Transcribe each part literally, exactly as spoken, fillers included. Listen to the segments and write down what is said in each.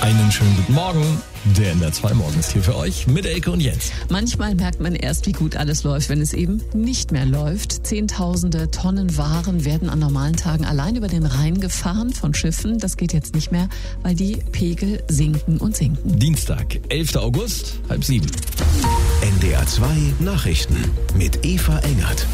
Einen schönen guten Morgen. Der N D R zwei Morgen ist hier für euch mit Elke und Jens. Manchmal merkt man erst, wie gut alles läuft, wenn es eben nicht mehr läuft. Zehntausende Tonnen Waren werden an normalen Tagen allein über den Rhein gefahren von Schiffen. Das geht jetzt nicht mehr, weil die Pegel sinken und sinken. Dienstag, elfter August, halb sieben. N D R zwei Nachrichten mit Eva Engert.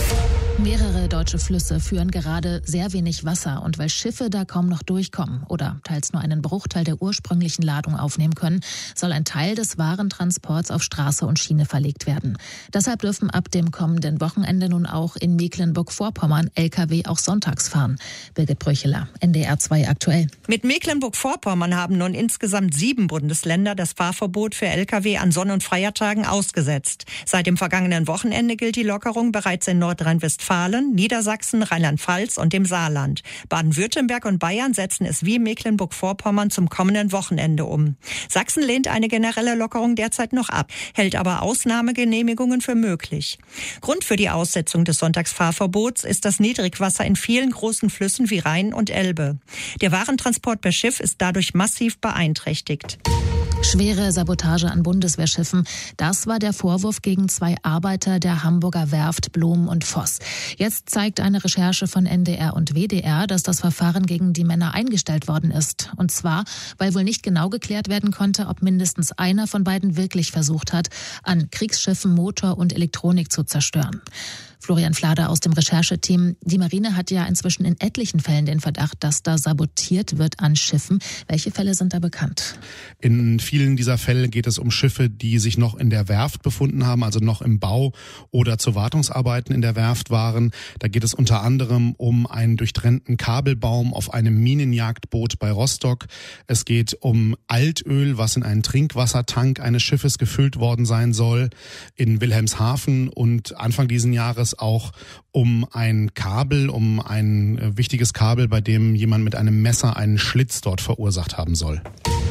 Mehrere deutsche Flüsse führen gerade sehr wenig Wasser und weil Schiffe da kaum noch durchkommen oder teils nur einen Bruchteil der ursprünglichen Ladung aufnehmen können, soll ein Teil des Warentransports auf Straße und Schiene verlegt werden. Deshalb dürfen ab dem kommenden Wochenende nun auch in Mecklenburg-Vorpommern L K W auch sonntags fahren. Birgit Brücheler, N D R zwei aktuell. Mit Mecklenburg-Vorpommern haben nun insgesamt sieben Bundesländer das Fahrverbot für L K W an Sonn- und Feiertagen ausgesetzt. Seit dem vergangenen Wochenende gilt die Lockerung bereits in Nordrhein-Westfalen, Niedersachsen, Rheinland-Pfalz und dem Saarland. Baden-Württemberg und Bayern setzen es wie Mecklenburg-Vorpommern zum kommenden Wochenende um. Sachsen lehnt eine generelle Lockerung derzeit noch ab, hält aber Ausnahmegenehmigungen für möglich. Grund für die Aussetzung des Sonntagsfahrverbots ist das Niedrigwasser in vielen großen Flüssen wie Rhein und Elbe. Der Warentransport per Schiff ist dadurch massiv beeinträchtigt. Schwere Sabotage an Bundeswehrschiffen. Das war der Vorwurf gegen zwei Arbeiter der Hamburger Werft Blom und Voss. Jetzt zeigt eine Recherche von N D R und W D R, dass das Verfahren gegen die Männer eingestellt worden ist. Und zwar, weil wohl nicht genau geklärt werden konnte, ob mindestens einer von beiden wirklich versucht hat, an Kriegsschiffen Motor und Elektronik zu zerstören. Florian Flader aus dem Rechercheteam. Die Marine hat ja inzwischen in etlichen Fällen den Verdacht, dass da sabotiert wird an Schiffen. Welche Fälle sind da bekannt? In vielen dieser Fälle geht es um Schiffe, die sich noch in der Werft befunden haben, also noch im Bau oder zu Wartungsarbeiten in der Werft waren. Da geht es unter anderem um einen durchtrennten Kabelbaum auf einem Minenjagdboot bei Rostock. Es geht um Altöl, was in einen Trinkwassertank eines Schiffes gefüllt worden sein soll in Wilhelmshaven, und Anfang diesen Jahres auch um ein Kabel, um ein wichtiges Kabel, bei dem jemand mit einem Messer einen Schlitz dort verursacht haben soll.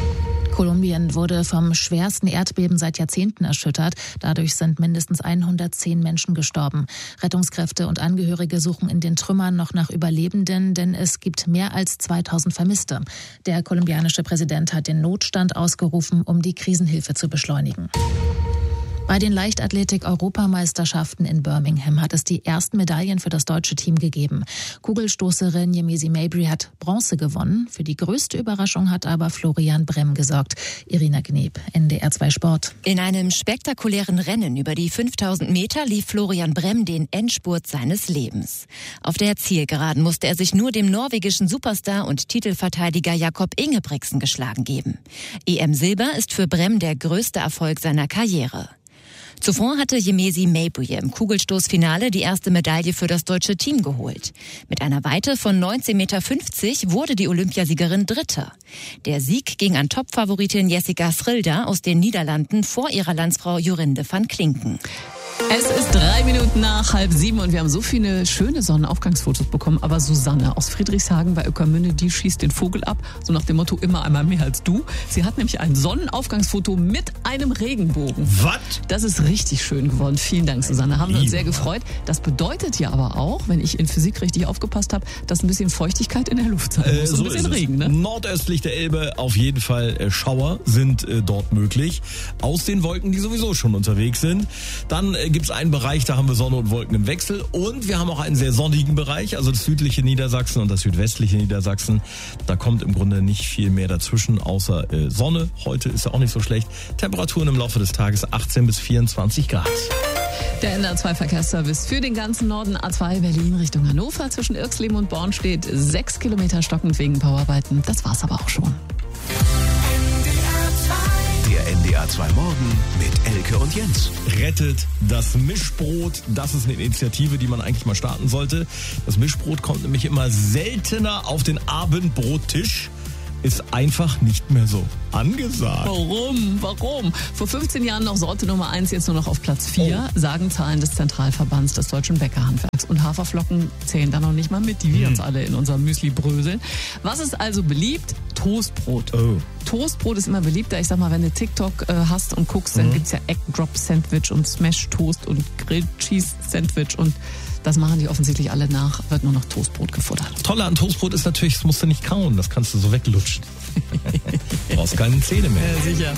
Kolumbien wurde vom schwersten Erdbeben seit Jahrzehnten erschüttert. Dadurch sind mindestens hundertzehn Menschen gestorben. Rettungskräfte und Angehörige suchen in den Trümmern noch nach Überlebenden, denn es gibt mehr als zweitausend Vermisste. Der kolumbianische Präsident hat den Notstand ausgerufen, um die Krisenhilfe zu beschleunigen. Bei den Leichtathletik-Europameisterschaften in Birmingham hat es die ersten Medaillen für das deutsche Team gegeben. Kugelstoßerin Yemezi Mabry hat Bronze gewonnen. Für die größte Überraschung hat aber Florian Bremm gesorgt. Irina Gneb, N D R zwei Sport. In einem spektakulären Rennen über die fünftausend Meter lief Florian Bremm den Endspurt seines Lebens. Auf der Zielgeraden musste er sich nur dem norwegischen Superstar und Titelverteidiger Jakob Ingebrigtsen geschlagen geben. E M Silber ist für Bremm der größte Erfolg seiner Karriere. Zuvor hatte Yemezi Mabry im Kugelstoßfinale die erste Medaille für das deutsche Team geholt. Mit einer Weite von neunzehn Komma fünfzig Meter wurde die Olympiasiegerin Dritte. Der Sieg ging an Topfavoritin Jessica Schrilder aus den Niederlanden vor ihrer Landsfrau Jorinde van Klinken. Es ist drei Minuten nach halb sieben und wir haben so viele schöne Sonnenaufgangsfotos bekommen. Aber Susanne aus Friedrichshagen bei Ueckermünde, die schießt den Vogel ab. So nach dem Motto, immer einmal mehr als du. Sie hat nämlich ein Sonnenaufgangsfoto mit einem Regenbogen. Was? Das ist richtig schön geworden. Vielen Dank, Susanne. Haben wir uns sehr gefreut. Das bedeutet ja aber auch, wenn ich in Physik richtig aufgepasst habe, dass ein bisschen Feuchtigkeit in der Luft sein muss. Äh, so ein bisschen ist Regen, ne? Nordöstlich der Elbe auf jeden Fall äh, Schauer sind äh, dort möglich. Aus den Wolken, die sowieso schon unterwegs sind. Dann äh, gibt es einen Bereich, da haben wir Sonne und Wolken im Wechsel, und wir haben auch einen sehr sonnigen Bereich, also das südliche Niedersachsen und das südwestliche Niedersachsen. Da kommt im Grunde nicht viel mehr dazwischen, außer äh, Sonne. Heute ist ja auch nicht so schlecht. Temperaturen im Laufe des Tages achtzehn bis vierundzwanzig Grad. Der N D R zwei Verkehrsservice für den ganzen Norden A zwei Berlin Richtung Hannover. Zwischen Irxleben und Born steht sechs Kilometer stockend wegen Bauarbeiten. Das war's aber auch schon. Der N D R zwei Morgen mit Elke und Jens. Rettet das Mischbrot. Das ist eine Initiative, die man eigentlich mal starten sollte. Das Mischbrot kommt nämlich immer seltener auf den Abendbrottisch. Ist einfach nicht mehr so angesagt. Warum? Warum? Vor fünfzehn Jahren noch Sorte Nummer eins, jetzt nur noch auf Platz vier, oh. sagen Zahlen des Zentralverbands des deutschen Bäckerhandwerks. Und Haferflocken zählen da noch nicht mal mit, die wir hm. uns alle in unserem Müsli bröseln. Was ist also beliebt? Toastbrot. Oh. Toastbrot ist immer beliebter. Ich sag mal, wenn du TikTok äh, hast und guckst, dann mhm. gibt's ja Egg Drop Sandwich und Smash Toast und Grilled Cheese Sandwich und das machen die offensichtlich alle nach, wird nur noch Toastbrot gefuttert. Das Tolle an Toastbrot ist natürlich, das musst du nicht kauen, das kannst du so weglutschen. brauchst keine Zähne mehr. Ja, sicher.